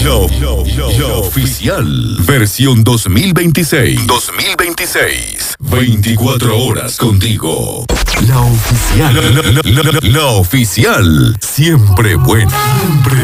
La oficial. Versión 2026. 2026. 24 horas contigo. La oficial. La oficial. Siempre buena. Siempre